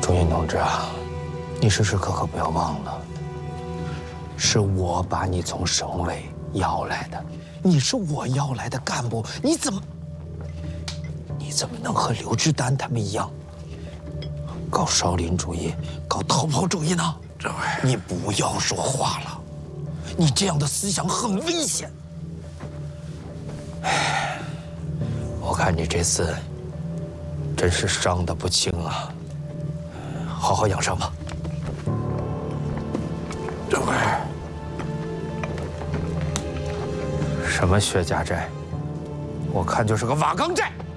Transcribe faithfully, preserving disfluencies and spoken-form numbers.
朱云同志啊，你时时刻刻不要忘了，是我把你从省委要来的，你是我要来的干部，你怎么，你怎么能和刘志丹他们一样，搞少林主义、搞逃跑主义呢？政委，你不要说话了，你这样的思想很危险。哎，我看你这次真是伤得不轻啊。 好好养伤吧，政委。什么薛家寨？我看就是个瓦岗寨。